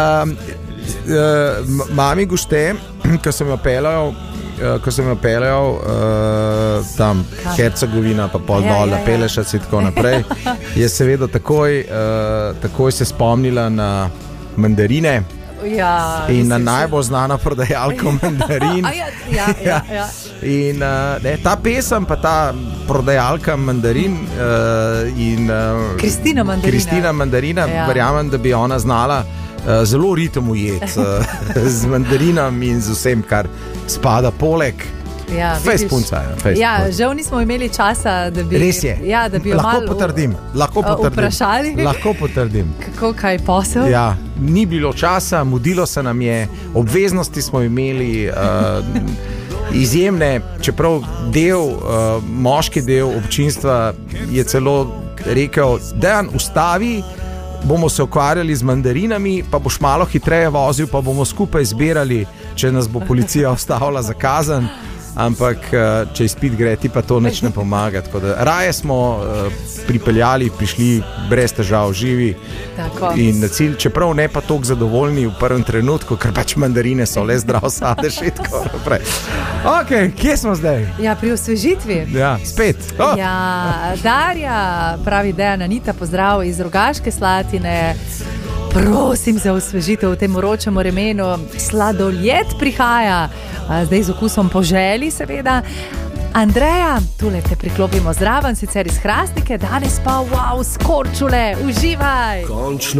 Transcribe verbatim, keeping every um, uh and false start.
Um, uh, mami Gušte, ko sem jo peljal, uh, ko sem jo peljal uh, tam Hercegovina, pa pol Ja, dol, ja, ja. Pelešac in tako naprej, je seveda takoj, uh, takoj se spomnila na mandarine. Ja, In na mislim, najbolj znano prodajalko mandarin. A ja, ja, ja, ja. In uh, ne, ta pesem, pa ta prodajalka mandarin uh, in uh, Kristina Mandarina. Kristina Mandarina, Ja. verjamem, da bi ona znala uh, zelo ritem ujeti uh, z mandarinom in z vsem, kar spada poleg. Ja, Fejs vidiš. punca, ja, fejs Ja, punca. žal nismo imeli časa, da bi, Res je. ja, da bi jo Lahko malo potrdim. Lahko uh, potrdim. vprašali. Lahko potrdim. Kako kaj posel? Ja, ni bilo časa, mudilo se nam je, obveznosti smo imeli uh, izjemne, čeprav del, uh, moški del občinstva je celo rekel, Dejan, ustavi, bomo se ukvarjali z mandarinami, pa boš malo hitreje vozil, pa bomo skupaj zbirali, če nas bo policija ustavila za kazen. Ampak če izpit gre, ti pa to nič ne pomaga. Tako da raje smo uh, pripeljali, prišli brez težav, živi Tako. in na cilj, čeprav ne pa toliko zadovoljni v prvem trenutku, ker pač mandarine so le zdrav sadež in tako naprej. Ok, kje smo zdaj? Ja, pri osvežitvi. Ja, spet. Oh. Ja, Darja, pravi Dejan Anita, pozdrav iz Rogaške Slatine. Prosim za osvežitev v tem vročem vremenu. Sladoled prihaja, a zdaj z okusom po želji, seveda. Andreja, tule te priklopimo zraven, sicer iz Hrastnike, danes pa wow, skorčule, uživaj. Končno